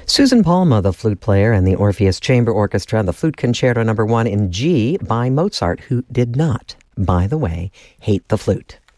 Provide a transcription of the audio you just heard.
Susan Palma, the flute player, and the Orpheus Chamber Orchestra, the Flute Concerto No. 1 in G by Mozart, who did not, by the way, hate the flute.